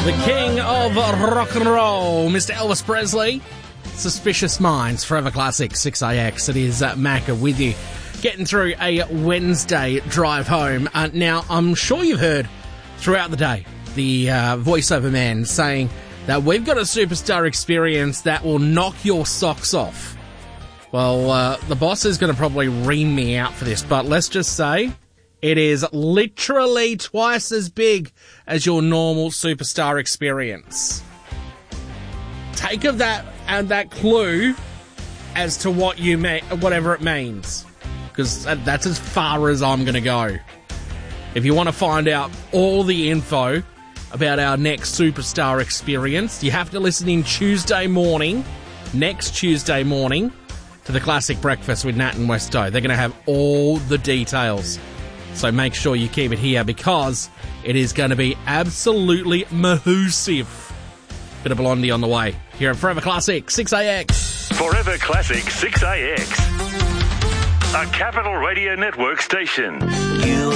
The king of rock and roll, Mr. Elvis Presley. Suspicious Minds, Forever Classic, 6AX. It is Macca with you, getting through a Wednesday drive home. Now, I'm sure you've heard throughout the day the voiceover man saying that we've got a superstar experience that will knock your socks off. Well, the boss is going to probably ream me out for this, but let's just say it is literally twice as big as your normal superstar experience. Take of that and that clue as to what you whatever it means, because that's as far as I'm going to go. If you want to find out all the info about our next superstar experience, you have to listen in next Tuesday morning, to the Classic Breakfast with Nat and Westo. They're going to have all the details. So make sure you keep it here, because it is going to be absolutely mahoosive. Bit of Blondie on the way. Here at Forever Classic, 6AX. Forever Classic, 6AX. A Capital Radio Network station. You